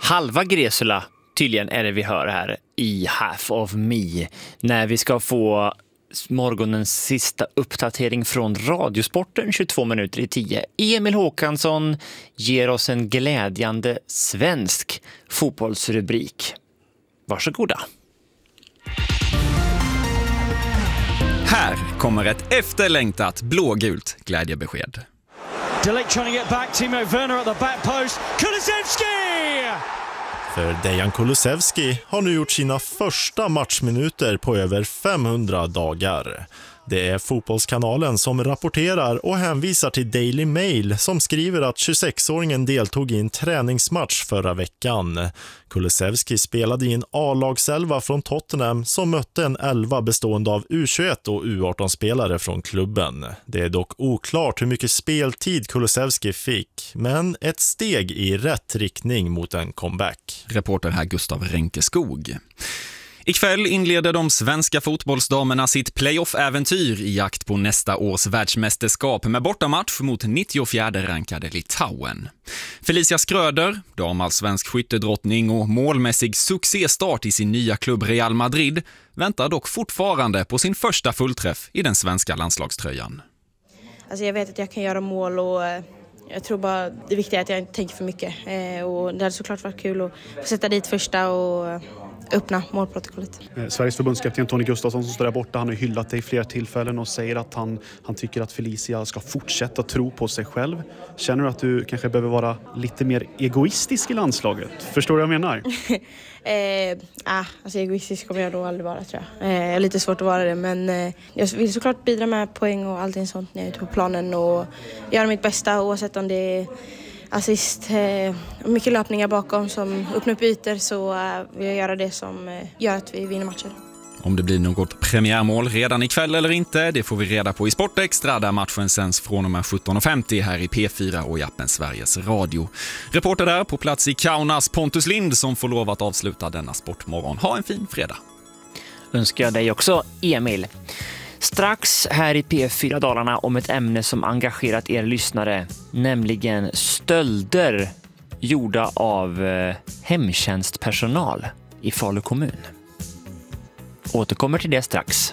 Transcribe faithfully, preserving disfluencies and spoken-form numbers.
halva Gresula tydligen är det vi hör här i Half of Me. När vi ska få morgonens sista uppdatering från Radiosporten tjugotvå minuter i tio. Emil Håkansson ger oss en glädjande svensk fotbollsrubrik. Varsågoda. Här kommer ett efterlängtat blågult glädjebesked. Delic trying to get back, Timo Werner at the back post. Kulusevski! För Dejan Kulusevski har nu gjort sina första matchminuter på över femhundra dagar. Det är Fotbollskanalen som rapporterar och hänvisar till Daily Mail som skriver att tjugosexåringen deltog i en träningsmatch förra veckan. Kulusevski spelade i en A-lagselva från Tottenham som mötte en elva bestående av U tjugoett och U arton-spelare från klubben. Det är dock oklart hur mycket speltid Kulusevski fick, men ett steg i rätt riktning mot en comeback. Reporter här Gustav Ränkeskog. Ikväll inleder de svenska fotbollsdamerna sitt playoff-äventyr i jakt på nästa års världsmästerskap med bortamatch mot nittiofjärde rankade Litauen. Felicia Skröder, damallsvensk skyttedrottning och målmässig succéstart i sin nya klubb Real Madrid, väntar dock fortfarande på sin första fullträff i den svenska landslagströjan. Alltså jag vet att jag kan göra mål och jag tror bara det viktiga är att jag inte tänker för mycket. Och det hade såklart varit kul att få sätta dit första och öppna målprotokollet. Sveriges förbundskapten Tony Gustafsson som står där borta, han har hyllat dig i flera tillfällen och säger att han, han tycker att Felicia ska fortsätta tro på sig själv. Känner du att du kanske behöver vara lite mer egoistisk i landslaget? Förstår du vad jag menar? eh, ah, alltså egoistisk kommer jag då aldrig vara, tror jag. Eh, jag är lite svårt att vara det, men eh, jag vill såklart bidra med poäng och allting sånt när jag är ute på planen och göra mitt bästa oavsett om det är assist, eh, mycket löpningar bakom som öppnar upp ytor, så eh, vill jag göra det som eh, gör att vi vinner matcher. Om det blir något premiärmål redan ikväll eller inte, det får vi reda på i Sportextra där matchen sänds från och med sjutton femtio här i P fyra och i appen Sveriges Radio. Reporter där på plats i Kaunas, Pontus Lind, som får lov att avsluta denna sportmorgon. Ha en fin fredag. Önskar jag dig också, Emil. Strax här i P fyra Dalarna om ett ämne som engagerat er lyssnare, nämligen stölder gjorda av eh, hemtjänstpersonal i Falu kommun. Återkommer till det strax.